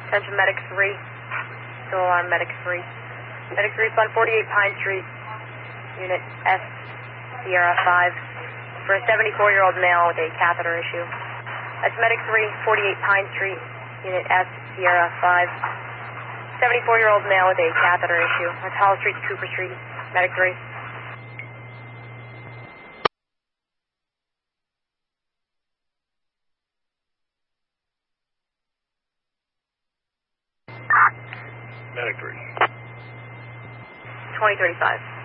Attention Medic 3. Still on Medic 3. Medic 3 is on 48 Pine Street. Unit S, Sierra 5. For a 74-year-old male with a catheter issue. That's Medic 3, 48 Pine Street. Unit S, Sierra 5. 74-year-old male with a catheter issue. That's Hall Street to Cooper Street. Medic 3. Medic 3. 2035.